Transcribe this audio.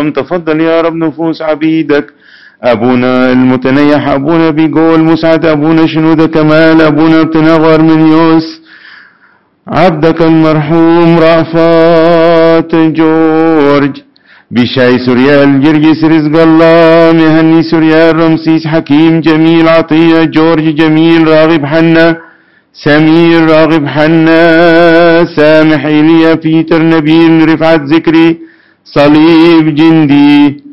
الكرام. تفضل يا رب نفوس عبيدك، أبونا المتنيح، أبونا بيقول مسعد، أبونا شنودة كمال، أبونا بتنغر من يوس، عبدك المرحوم رأفات جورج، بشاي سوريال جرجس رزق الله، مهني سوريال رمسيس، حكيم جميل عطية، جورج جميل، راغب حنا، سمير راغب حنا، سامح إيليا، بيتر نبيل، رفعت ذكري، صليب جندي،